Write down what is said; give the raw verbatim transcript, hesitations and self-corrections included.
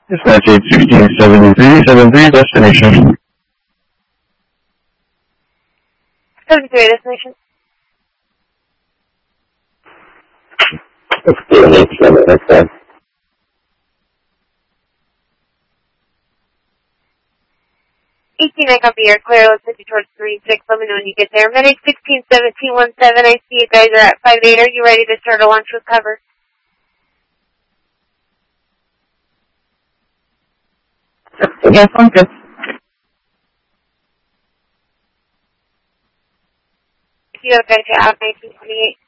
Dispatch eight sixteen seventy-three seventy-three destination. seventy-three destination. eighteen, I copy your clear. Let's send you towards three six. Let me know when you get there. Medic sixteen seventeen one seven. I see you guys are at five eight. Are you ready to start a launch with cover? Yes, I'm good. You have guys out nineteen twenty-eight.